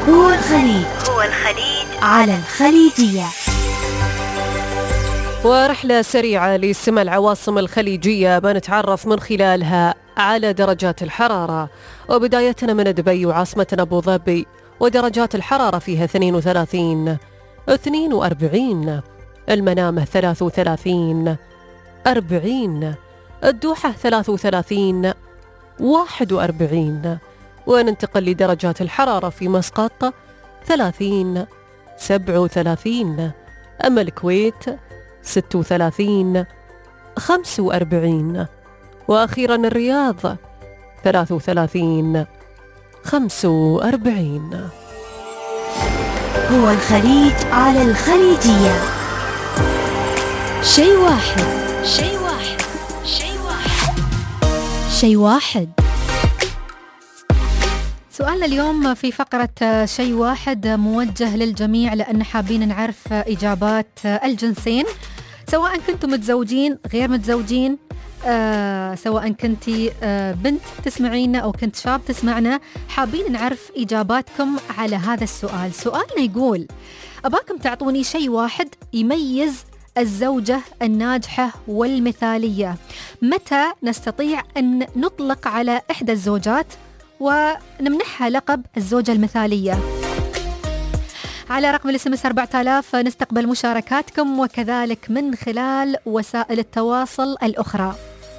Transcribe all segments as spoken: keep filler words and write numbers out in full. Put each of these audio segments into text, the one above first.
هو الخليج هو الخليج على الخليجية. ورحلة سريعة لسمع العواصم الخليجية بنتعرف من خلالها على درجات الحرارة، وبدايتنا من دبي وعاصمتنا أبو ظبي، ودرجات الحرارة فيها اثنين وثلاثين، اثنين وأربعين، المنامة ثلاث وثلاثين، أربعين، الدوحة ثلاث وثلاثين، واحد وأربعين. وننتقل لدرجات الحرارة في مسقط ثلاثين، سبع وثلاثين، أما الكويت ست وثلاثين، خمس وأربعين، وأخيرا الرياض ثلاث وثلاثين، خمس وأربعين. هو الخليج على الخليجية. شيء واحد شيء واحد شيء واحد شيء واحد. سؤالنا اليوم في فقرة شيء واحد موجه للجميع، لأن حابين نعرف إجابات الجنسين، سواء كنتم متزوجين غير متزوجين، آه، سواء كنتي آه بنت تسمعينا أو كنت شاب تسمعنا، حابين نعرف إجاباتكم على هذا السؤال. سؤالنا يقول: أباكم تعطوني شيء واحد يميز الزوجة الناجحة والمثالية. متى نستطيع أن نطلق على إحدى الزوجات ونمنحها لقب الزوجة المثالية؟ على رقم الاس ام اس أربعة آلاف نستقبل مشاركاتكم، وكذلك من خلال وسائل التواصل الأخرى.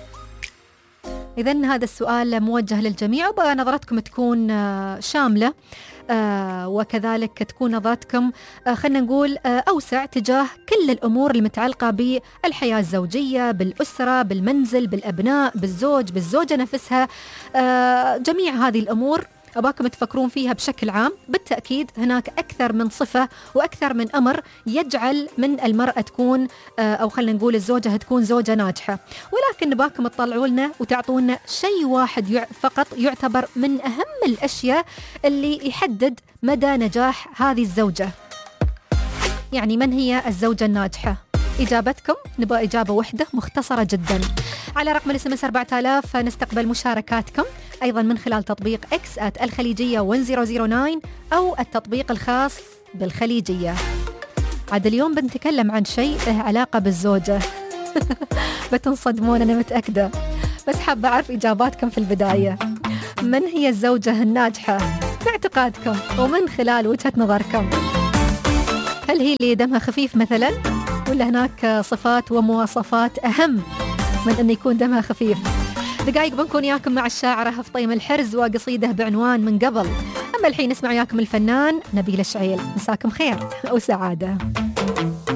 إذن هذا السؤال موجه للجميع، وبقى نظرتكم تكون شاملة، آه وكذلك تكون نظرتكم آه خلنا نقول آه أوسع تجاه كل الأمور المتعلقة بالحياة الزوجية، بالأسرة، بالمنزل، بالأبناء، بالزوج، بالزوجة نفسها. آه جميع هذه الأمور أباكم تفكرون فيها بشكل عام. بالتأكيد هناك أكثر من صفة وأكثر من أمر يجعل من المرأة تكون أو خلينا نقول الزوجة تكون زوجة ناجحة، ولكن نباكم تطلعوا لنا وتعطونا شيء واحد فقط يعتبر من أهم الأشياء اللي يحدد مدى نجاح هذه الزوجة. يعني من هي الزوجة الناجحة؟ إجابتكم نبغى إجابة واحدة مختصرة جدا. على رقم الاس ام اس أربعة آلاف نستقبل مشاركاتكم أيضا من خلال تطبيق إكس آت الخليجية واحد صفر صفر تسعة أو التطبيق الخاص بالخليجية. عاد اليوم بنتكلم عن شيء له علاقة بالزوجة. بتنصدمون أنا متأكدة، بس حابة أعرف إجاباتكم في البداية. من هي الزوجة الناجحة باعتقادكم ومن خلال وجهة نظركم؟ هل هي اللي دمها خفيف مثلا، ولا هناك صفات ومواصفات أهم من أن يكون دمها خفيف؟ دقائق بنكون ياكم مع الشاعرة فطيم الحرز وقصيدة بعنوان من قبل. أما الحين نسمع ياكم الفنان نبيل الشعيل. مساكم خير وسعادة.